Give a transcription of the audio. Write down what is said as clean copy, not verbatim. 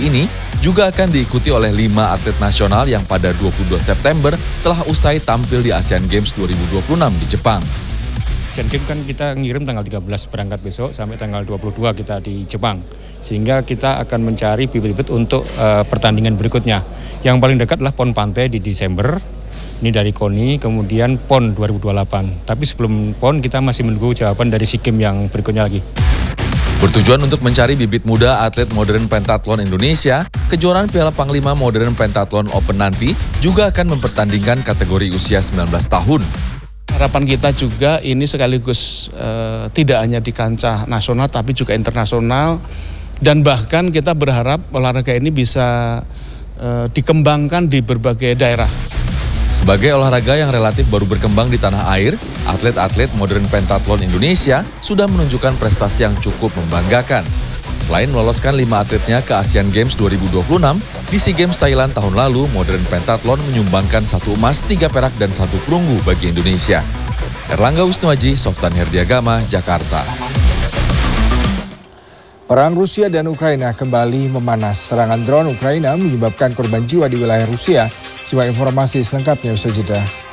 ini juga akan diikuti oleh 5 atlet nasional yang pada 22 September telah usai tampil di Asian Games 2026 di Jepang. Asian Games kan kita ngirim tanggal 13 berangkat besok sampai tanggal 22 kita di Jepang. Sehingga kita akan mencari bibit-bibit untuk pertandingan berikutnya. Yang paling dekat adalah PON Pantai di Desember. Ini dari KONI, kemudian PON 2028. Tapi sebelum PON kita masih menunggu jawaban dari SEA Games yang berikutnya lagi. Bertujuan untuk mencari bibit muda atlet modern pentathlon Indonesia, kejuaraan Piala Panglima Modern Pentathlon Open nanti juga akan mempertandingkan kategori usia 19 tahun. Harapan kita juga ini sekaligus tidak hanya di kancah nasional tapi juga internasional, dan bahkan kita berharap olahraga ini bisa dikembangkan di berbagai daerah. Sebagai olahraga yang relatif baru berkembang di tanah air, atlet-atlet modern pentathlon Indonesia sudah menunjukkan prestasi yang cukup membanggakan. Selain meloloskan 5 atletnya ke Asian Games 2026, di SEA Games Thailand tahun lalu, modern pentathlon menyumbangkan 1 emas, 3 perak, dan 1 perunggu bagi Indonesia. Erlangga Wisnuaji, Softan Herdiagama, Jakarta. Perang Rusia dan Ukraina kembali memanas. Serangan drone Ukraina menyebabkan korban jiwa di wilayah Rusia. Simak informasi selengkapnya usai jeda.